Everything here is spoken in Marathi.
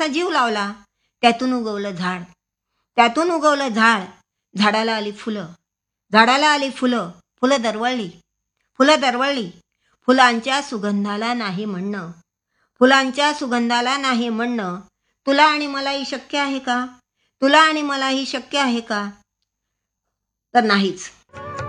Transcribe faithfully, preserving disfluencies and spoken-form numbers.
असा जीव लावला, त्यातून उगवलं झाड. त्यातून उगवलं झाड. झाडाला आली फुलं. झाडाला आली फुलं. फुलं दरवळली. फुलं दरवळली. फुलांच्या सुगंधाला नाही म्हणणं. फुलांच्या सुगंधाला नाही म्हणणं. तुला आणि मलाही शक्य आहे का? तुला आणि मलाही शक्य आहे का? तर नाहीच.